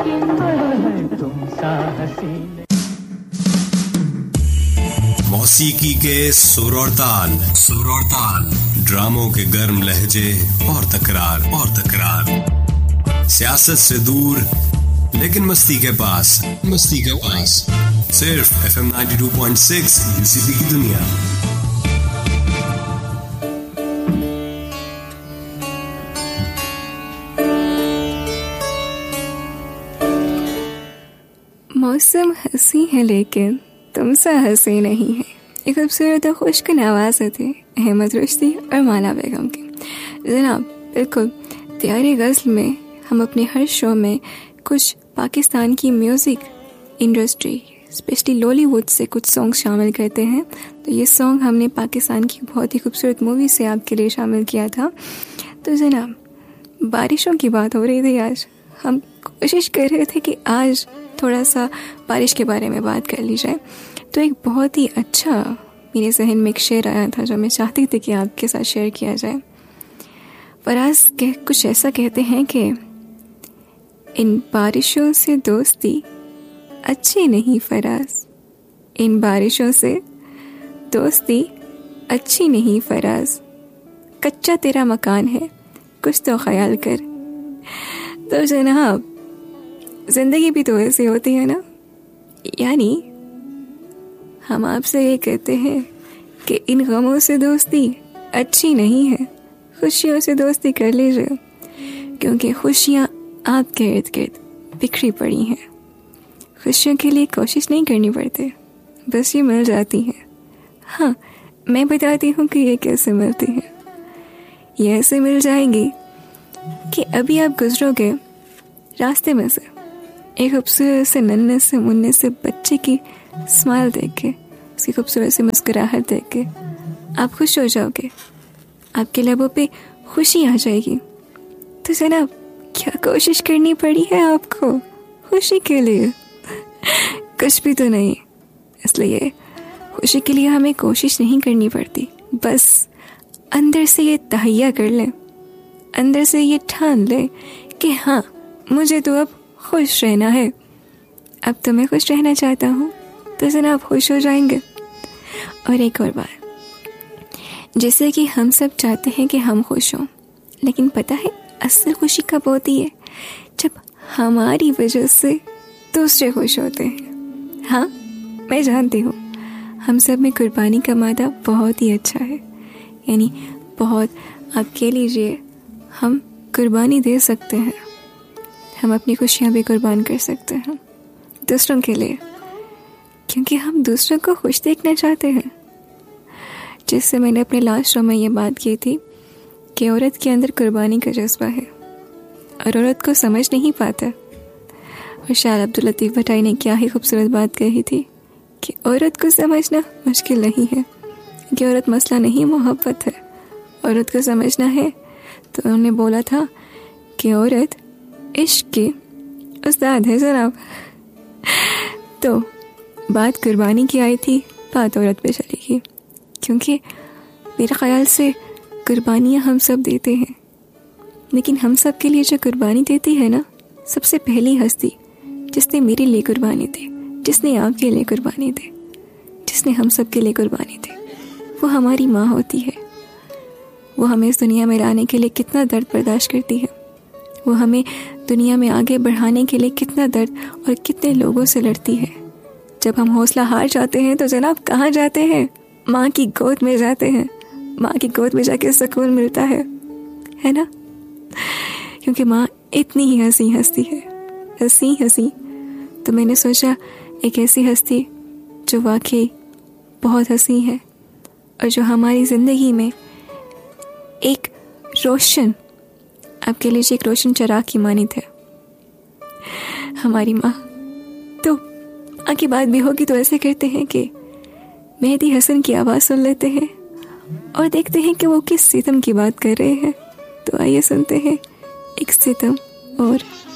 मौसीकी के सुर और ताल ड्रामों के गर्म लहजे और तकरार सियासत से दूर लेकिन मस्ती के पास सिर्फ FM 92.6 UCP की दुनिया। मौसम हंसी है लेकिन तुम सा हंसी नहीं है। एक खूबसूरत और खुशकिन आवाज़ थी अहमद रुश्दी और माला बेगम की। जनाब बिल्कुल तैयारी गज़ल में हम अपने हर शो में कुछ पाकिस्तान की म्यूज़िक इंडस्ट्री स्पेशली लॉलीवुड से कुछ सॉन्ग शामिल करते हैं। तो ये सॉन्ग हमने पाकिस्तान की बहुत ही खूबसूरत मूवी से आपके लिए शामिल किया था। तो जनाब बारिशों की बात हो रही थी, आज हम कोशिश कर रहे थे कि आज थोड़ा सा बारिश के बारे में बात कर ली जाए। तो एक बहुत ही अच्छा मेरे जहन में एक शेर आया था जो मैं चाहती थी कि आपके साथ शेयर किया जाए। फराज कुछ ऐसा कहते हैं कि इन बारिशों से दोस्ती अच्छी नहीं फराज, इन बारिशों से दोस्ती अच्छी नहीं फराज, कच्चा तेरा मकान है कुछ तो ख्याल कर। तो जनाब जिंदगी भी तो ऐसी होती है ना, यानी हम आपसे ये कहते हैं कि इन गमों से दोस्ती अच्छी नहीं है, खुशियों से दोस्ती कर लीजिए, क्योंकि खुशियाँ आपके इर्द गिर्द बिखरी पड़ी हैं। खुशियों के लिए कोशिश नहीं करनी पड़ती, बस ये मिल जाती हैं। हाँ, मैं बताती हूँ कि ये कैसे मिलती हैं। ये ऐसे मिल जाएंगी कि अभी आप गुजरोगे रास्ते में से, एक खूबसूरत से नन्हे से मुन्ने से बच्चे की स्माइल देख के, उसकी खूबसूरत सी मुस्कुराहट देख के आप खुश हो जाओगे, आपके लबों पे खुशी आ जाएगी। तो जनाब क्या कोशिश करनी पड़ी है आपको खुशी के लिए? कुछ भी तो नहीं। इसलिए खुशी के लिए हमें कोशिश नहीं करनी पड़ती, बस अंदर से ये तहैया कर ले, अंदर से ये ठान ले कि हाँ मुझे तो अब खुश रहना है, अब तो मैं खुश रहना चाहता हूँ। तो जनाब खुश हो जाएंगे। और एक और बात, जैसे कि हम सब चाहते हैं कि हम खुश हों, लेकिन पता है असल खुशी कब होती है? जब हमारी वजह से दूसरे खुश होते हैं। हाँ मैं जानती हूँ हम सब में कुर्बानी का मादा बहुत ही अच्छा है, यानी बहुत, आप कह लीजिए हम कुर्बानी दे सकते हैं, हम अपनी खुशियाँ भी कुर्बान कर सकते हैं दूसरों के लिए, क्योंकि हम दूसरों को खुश देखना चाहते हैं। जिससे मैंने अपने लास्ट शो में ये बात की थी कि औरत के अंदर कुर्बानी का जज्बा है और औरत को समझ नहीं पाता। और शायद अब्दुल लतीफ़ भट्टाई ने क्या ही खूबसूरत बात कही थी कि औरत को समझना मुश्किल नहीं है, कि औरत मसला नहीं मोहब्बत है, औरत को समझना है। तो उन्होंने बोला था कि औरत इश्क की उस्ताद है जनाब। तो बात कुर्बानी की आई थी, बात औरत पे चली गई, क्योंकि मेरे ख्याल से कुर्बानियाँ हम सब देते हैं, लेकिन हम सब के लिए जो कुर्बानी देती है ना, सबसे पहली हस्ती जिसने मेरे लिए कुर्बानी दी, जिसने आपके लिए कुर्बानी दी, जिसने हम सब के लिए कुर्बानी दी, वो हमारी माँ होती है। वो हमें इस दुनिया में लाने के लिए कितना दर्द बर्दाश्त करती है, वो हमें दुनिया में आगे बढ़ाने के लिए कितना दर्द और कितने लोगों से लड़ती है। जब हम हौसला हार जाते हैं तो जनाब कहाँ जाते हैं? माँ की गोद में जाते हैं। माँ की गोद में जाके सुकून मिलता है ना? क्योंकि माँ इतनी ही हंसी हंसती है, हंसी हंसी। तो मैंने सोचा एक ऐसी हस्ती जो वाकई बहुत हंसी है और जो हमारी ज़िंदगी में एक रोशन, आपके लिए एक रोशन चिराग की मानित है, हमारी माँ। तो आगे बात भी होगी तो ऐसे करते हैं कि मेहदी हसन की आवाज़ सुन लेते हैं और देखते हैं कि वो किस सितम की बात कर रहे हैं। तो आइए सुनते हैं एक सितम और